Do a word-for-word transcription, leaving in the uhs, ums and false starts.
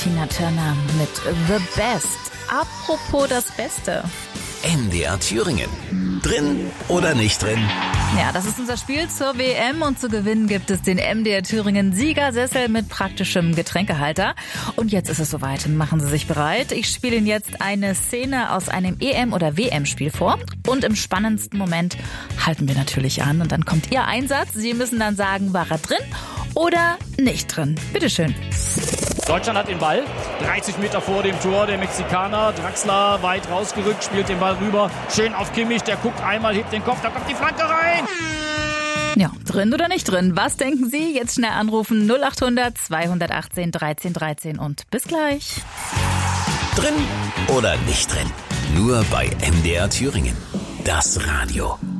Tina Turner mit The Best. Apropos das Beste. M D R Thüringen. Drin oder nicht drin? Ja, das ist unser Spiel zur W M und zu gewinnen gibt es den M D R Thüringen Siegersessel mit praktischem Getränkehalter. Und jetzt ist es soweit. Machen Sie sich bereit. Ich spiele Ihnen jetzt eine Szene aus einem E M- oder W M-Spiel vor. Und im spannendsten Moment halten wir natürlich an. Und dann kommt Ihr Einsatz. Sie müssen dann sagen, war er drin oder nicht drin. Bitteschön. Deutschland hat den Ball, dreißig Meter vor dem Tor, der Mexikaner, Draxler weit rausgerückt, spielt den Ball rüber, schön auf Kimmich, der guckt einmal, hebt den Kopf, da kommt die Flanke rein. Ja, drin oder nicht drin? Was denken Sie? Jetzt schnell anrufen null acht hundert zweihundertachtzehn dreizehn dreizehn und bis gleich. Drin oder nicht drin? Nur bei M D R Thüringen. Das Radio.